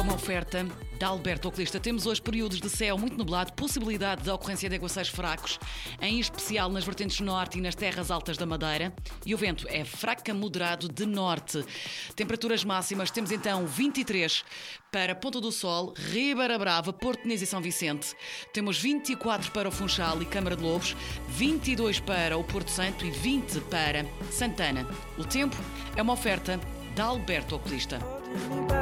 uma oferta da Alberto Oculista. Temos hoje períodos de céu muito nublado, possibilidade de ocorrência de aguaceiros fracos, em especial nas vertentes norte e nas terras altas da Madeira. E o vento é fraco a moderado de norte. Temperaturas máximas, temos então 23 para Ponta do Sol, Ribeira Brava, Porto Inês e São Vicente. Temos 24 para o Funchal e Câmara de Lobos, 22 para o Porto Santo e 20 para Santana. O tempo é uma oferta da Alberto Oculista.